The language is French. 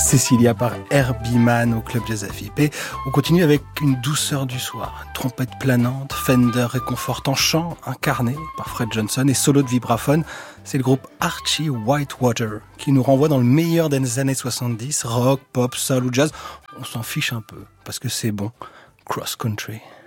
Cecilia par Herbie Mann au Club Jazz FIP. On continue avec une douceur du soir. Trompette planante, Fender réconfortant, chant incarné par Fred Johnson et solo de vibraphone. C'est le groupe Archie Whitewater qui nous renvoie dans le meilleur des années 70, rock, pop, soul ou jazz. On s'en fiche un peu parce que c'est bon. Cross Country.